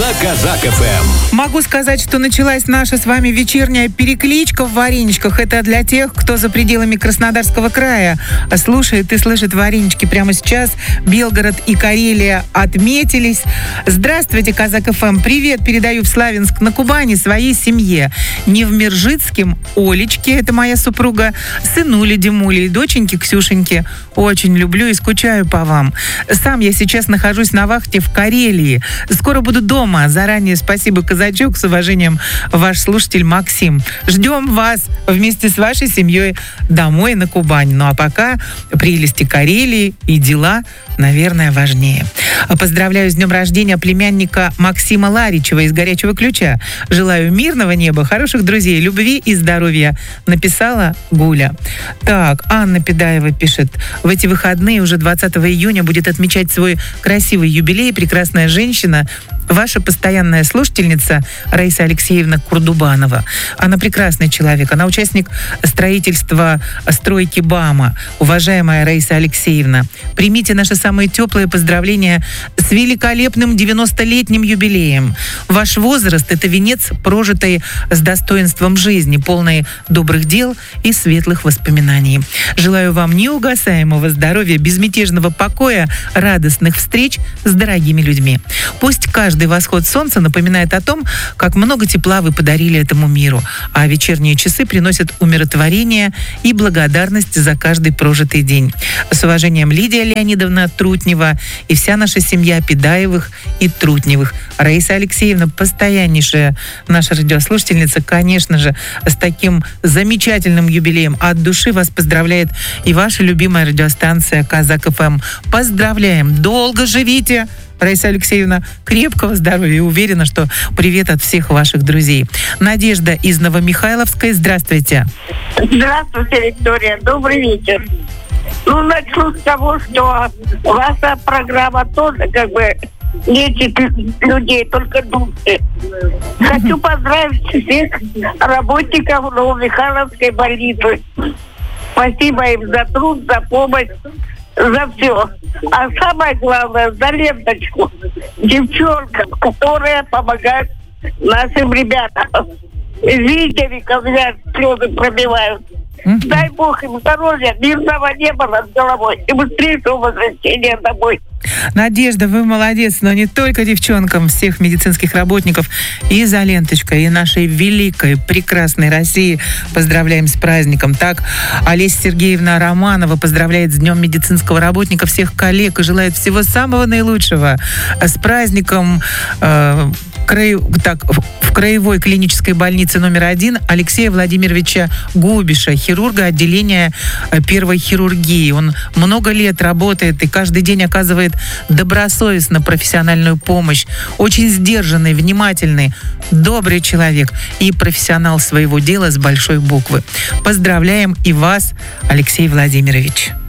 на Казак ФМ. Могу сказать, что началась наша с вами вечерняя перекличка в Вареничках. Это для тех, кто за пределами Краснодарского края слушает и слышит Варенички прямо сейчас. Белгород и Карелия отметились. Здравствуйте, Казак ФМ. Привет передаю в Славянск на Кубани своей семье. Невмержицким Олечке, это моя супруга, сынуле Димуле и доченьке Ксюшеньке. Очень люблю и скучаю по вам. Сам я сейчас нахожусь на вахте в Карелии. Скоро буду дома. Заранее спасибо, казачок. С уважением, ваш слушатель Максим. Ждем вас вместе с вашей семьей домой на Кубань. Ну а пока прелести Карелии и дела, наверное, важнее. Поздравляю с днем рождения племянника Максима Ларичева из «Горячего ключа». Желаю мирного неба, хороших друзей, любви и здоровья. Написала Гуля. Так, Анна Педаева пишет. В эти выходные, уже 20 июня, будет отмечать свой красивый юбилей прекрасная женщина, ваша постоянная слушательница Раиса Алексеевна Курдубанова. Она прекрасный человек. Она участник строительства стройки БАМа. Уважаемая Раиса Алексеевна, примите наши самые теплые поздравления с великолепным 90-летним юбилеем. Ваш возраст – это венец, прожитый с достоинством жизни, полный добрых дел и светлых воспоминаний. Желаю вам неугасаемого здоровья, безмятежного покоя, радостных встреч с дорогими людьми. Пусть каждый восход солнца напоминает о том, как много тепла вы подарили этому миру, а вечерние часы приносят умиротворение и благодарность за каждый прожитый день. С уважением, Лидия Леонидовна Трутнева и вся наша семья Педаевых и Трутневых. Раиса Алексеевна, постояннейшая наша радиослушательница, конечно же, с таким замечательным юбилеем. От души вас поздравляет и ваша любимая радиостанция Казак ФМ. Поздравляем! Долго живите! Раиса Алексеевна, крепкого здоровья и уверена, что привет от всех ваших друзей. Надежда из Новомихайловской. Здравствуйте. Здравствуйте, Виктория. Добрый вечер. Начну с того, что ваша программа тоже лечит людей, только души. Хочу поздравить всех работников Новомихайловской больницы. Спасибо им за труд, за помощь, за все. А самое главное, за ленточку. Девчонкам, которые помогают нашим ребятам. Видите, как меня слезы пробивают. Дай Бог им здоровья, мирного неба над головой и быстрейшего возвращения домой. Надежда, вы молодец, но не только девчонкам, всех медицинских работников и за ленточкой, и нашей великой, прекрасной России поздравляем с праздником. Так, Олеся Сергеевна Романова поздравляет с Днем медицинского работника всех коллег и желает всего самого наилучшего. С праздником в Краевой клинической больнице номер 1 Алексея Владимировича Губиша, хирурга отделения первой хирургии. Он много лет работает и каждый день оказывает добросовестно профессиональную помощь. Очень сдержанный, внимательный, добрый человек и профессионал своего дела с большой буквы. Поздравляем и вас, Алексей Владимирович.